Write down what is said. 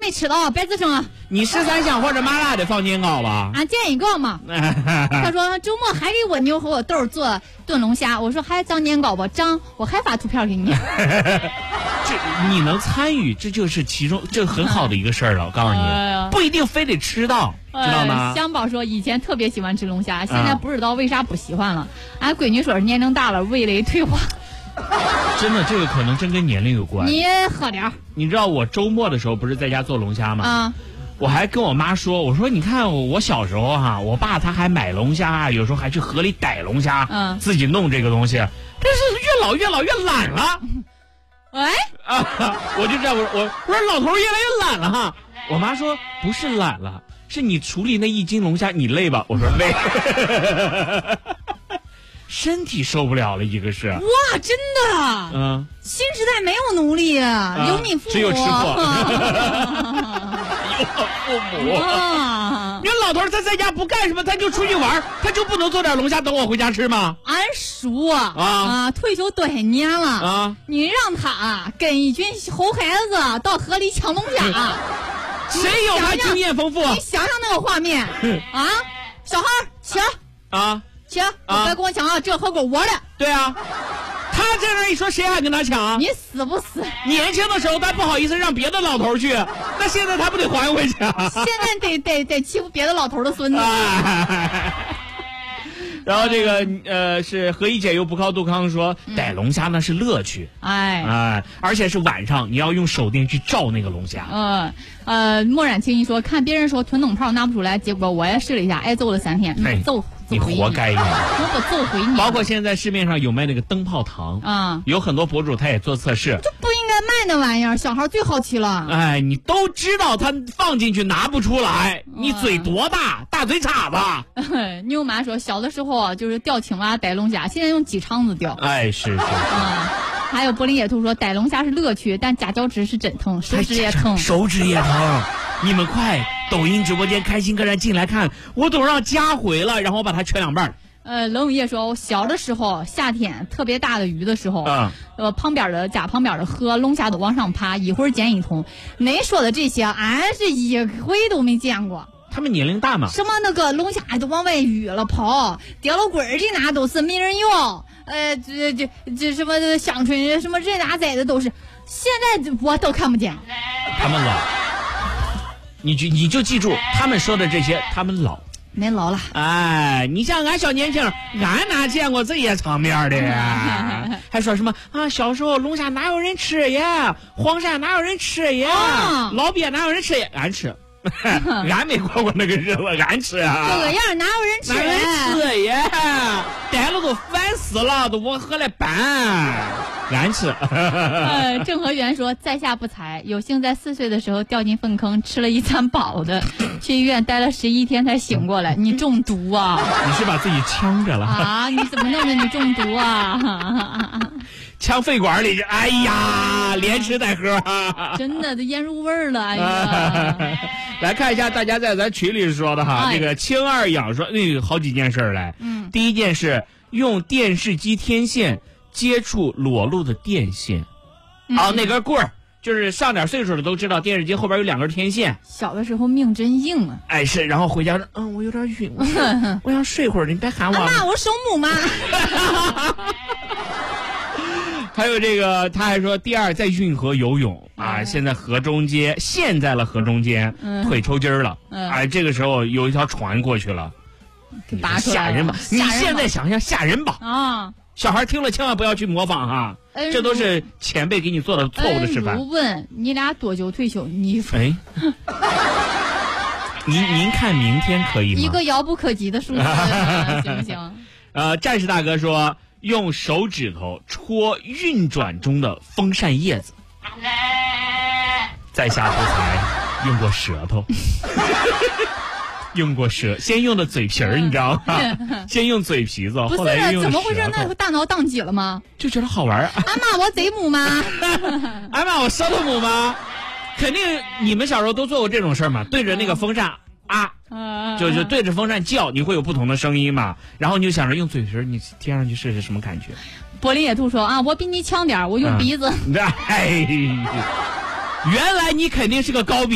没吃到，白吱声了。 你13香或者麻辣的放年糕吧。 俺见一个嘛。他说周末还给我妞和我豆做炖龙虾，我说还长年糕不长，我还发图片给你。 这你能参与，这就是其中这很好的一个事儿了。我告诉你，不一定非得吃到，知道吗？ 香宝说以前特别喜欢吃龙虾，现在不知道为啥不喜欢了。俺闺女说年龄大了，味蕾退化。 真的，这个可能真跟年龄有关。 你喝点儿。 你知道我周末的时候不是在家做龙虾吗？ 啊。 我还跟我妈说，我说你看我小时候哈，我爸他还买龙虾，有时候还去河里逮龙虾，自己弄这个东西。但是越老越懒了。 哎我就这样我说老头越来越懒了哈。我妈说不是懒了，是你处理那1斤龙虾你累吧？我说累。身体受不了了，一个是哇，真的，新时代没有奴隶，有你父母， 只有吃货，有父母。你说老头他在家不干什么，他就出去玩，他就不能做点龙虾等我回家吃吗？ 俺叔退休多少年了你让他跟一群猴孩子到河里抢龙虾， 谁有他经验丰富？ 你想想那个画面小孩起起，别跟我抢啊！这河沟我的。对啊，他这样一说，谁还跟他抢？ 你死不死？ 年轻的时候他不好意思让别的老头去，那现在他不得还回去？ 现在得欺负别的老头的孙子。 然后这个是何以解忧不靠杜康说，逮龙虾那是乐趣，而且是晚上，你要用手电去照那个龙虾。 墨染青衣说，看别人说囤冷泡拿不出来，结果我也试了一下，挨揍了3天，揍你活该呀！ 我不揍回你。 包括现在市面上有卖那个灯泡糖有很多博主他也做测试， 就不应该卖那玩意儿，小孩最好奇了。 你都知道他放进去拿不出来，你嘴多大，大嘴叉子。 妞妈说小的时候就是钓青蛙逮龙虾，现在用鸡肠子钓。 是。 还有柏林野兔说逮龙虾是乐趣，但夹脚趾是真疼，手指也疼。 你们快抖音直播间开心客栈进来看，我都让加回了，然后我把它圈2半。 冷永业说小的时候夏天特别大的鱼的时候旁边的河龙虾都往上爬，一会儿捡一桶。你说的这些俺是一回都没见过。 他们年龄大嘛？ 什么那个龙虾都往外鱼了跑，掉了棍儿的那都是没人要。这什么香椿什么人哪宰的都是，现在我都看不见。 他们老，你就记住他们说的这些，他们老。 没老了。 你像俺小年轻，俺哪见过这些场面的呀？还说什么小时候龙虾哪有人吃呀，黄鳝哪有人吃呀，老鳖哪有人吃呀？俺吃。俺没过过那个日子，俺吃啊。 这个样哪有人吃？ 哪有人吃呀？逮了都烦死了，都往河里搬。俺吃。 郑和元说，在下不才，有幸在4岁的时候掉进粪坑，吃了一餐饱的，去医院待了11天才醒过来。你中毒啊？ 你是把自己呛着了你怎么弄的？你中毒啊？ 呛肺管里，哎呀，连吃带喝， 真的都腌入味儿了。哎呀， 来看一下大家在咱群里说的哈，这个青二养说好几件事来。第一件是用电视机天线接触裸露的电线，那根棍儿，就是上点岁数的都知道，电视机后边有2根天线。 小的时候命真硬啊！ 是，然后回家说，我有点晕，我想睡会儿，你别喊我。 妈，我生母吗？ 还有这个，他还说，第二在运河游泳现在河中间，腿抽筋了，这个时候有一条船过去了，吓人吧？你现在想想吓人吧？小孩听了千万不要去模仿哈，这都是前辈给你做的错误的示范。 我问你俩多久退休？您看明天可以吗？ 一个遥不可及的数字，行不行？ 战士大哥说，用手指头戳运转中的风扇叶子。在下不才，用过舌头。用过先用的嘴皮儿，你知道吗？先用嘴皮子，后来用舌头。 怎么回事？那大脑宕机了吗？ 就觉得好玩。 俺妈，我贼母吗？ 俺妈，我舌头母吗？肯定你们小时候都做过这种事儿嘛，对着那个风扇就是对着风扇叫，你会有不同的声音嘛，然后你就想着用嘴皮，你贴上去试试什么感觉。 柏林野兔说我比你强点，我用鼻子。 原来你肯定是个高鼻